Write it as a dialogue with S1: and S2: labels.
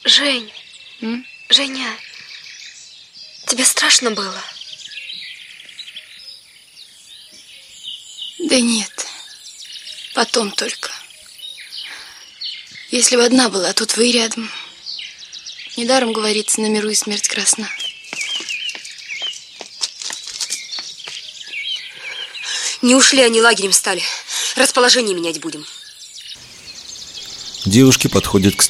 S1: Жень, Женя, тебе страшно было?
S2: Да нет, потом только. Если бы одна была, тут вы рядом. Недаром говорится, на миру и смерть красна.
S1: Не ушли они, лагерем стали. Расположение менять будем.
S3: Девушки подходят к